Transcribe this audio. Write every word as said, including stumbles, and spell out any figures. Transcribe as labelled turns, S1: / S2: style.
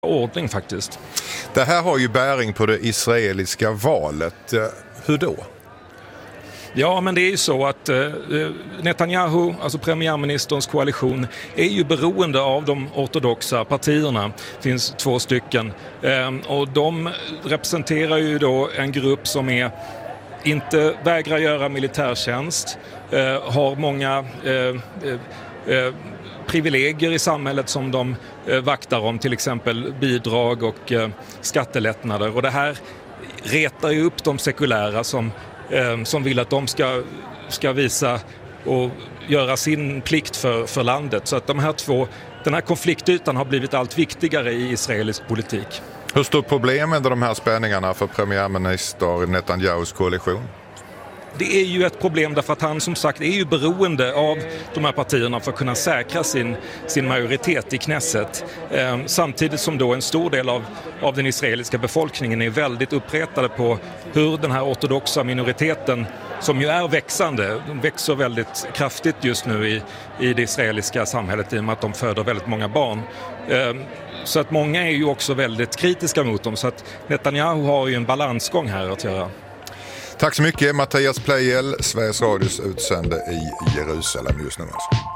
S1: ordning faktiskt.
S2: Det här har ju bäring på det israeliska valet. Hur då?
S1: Ja, men det är ju så att eh, Netanyahu, alltså premiärministerns koalition, är ju beroende av de ortodoxa partierna. Det finns två stycken. Eh, och de representerar ju då en grupp som är inte vägrar göra militärtjänst, eh, har många eh, eh, privilegier i samhället som de eh, vaktar om, till exempel bidrag och eh, skattelättnader. Och det här retar ju upp de sekulära som som vill att de ska, ska visa och göra sin plikt för, för landet. Så att de här två, den här konfliktytan har blivit allt viktigare i israelisk politik.
S2: Hur står problemen med de här spänningarna för premiärminister Netanyahus koalition?
S1: Det är ju ett problem därför att han som sagt är ju beroende av de här partierna för att kunna säkra sin, sin majoritet i Knesset. Eh, samtidigt som då en stor del av, av den israeliska befolkningen är väldigt uppretade på hur den här ortodoxa minoriteten, som ju är växande, de växer väldigt kraftigt just nu i, i det israeliska samhället i och med att de föder väldigt många barn. Eh, så att många är ju också väldigt kritiska mot dem, så att Netanyahu har ju en balansgång här att göra.
S2: Tack så mycket, Mattias Pleijel, Sveriges Radios utsände i Jerusalem just nu alltså.